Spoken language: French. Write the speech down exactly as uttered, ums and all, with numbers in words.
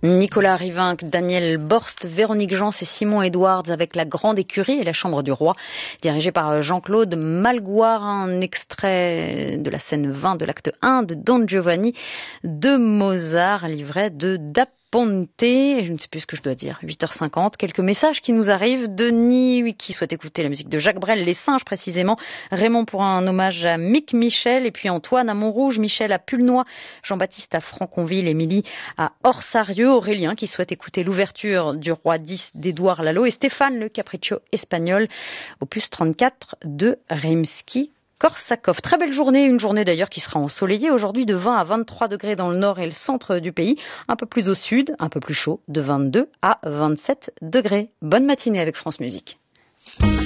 Nicolas Rivinc, Daniel Borst, Véronique Jans et Simon Edwards avec La Grande Écurie et La Chambre du Roi, dirigé par Jean-Claude Malgoire, un extrait de la scène vingt de l'acte un de Don Giovanni de Mozart, livret de Da Ponte. Je ne sais plus ce que je dois dire, huit heures cinquante, quelques messages qui nous arrivent. Denis qui souhaite écouter la musique de Jacques Brel, Les Singes précisément, Raymond pour un hommage à Mick Michel, et puis Antoine à Montrouge, Michel à Pulnoy, Jean-Baptiste à Franconville, Émilie à Orsarieux, Aurélien qui souhaite écouter l'ouverture du Roi dix d'Édouard Lalo, et Stéphane le Capriccio espagnol, opus trente-quatre de Rimsky Korsakov. Très belle journée, une journée d'ailleurs qui sera ensoleillée aujourd'hui de vingt à vingt-trois degrés dans le nord et le centre du pays, un peu plus au sud, un peu plus chaud, de vingt-deux à vingt-sept degrés. Bonne matinée avec France Musique.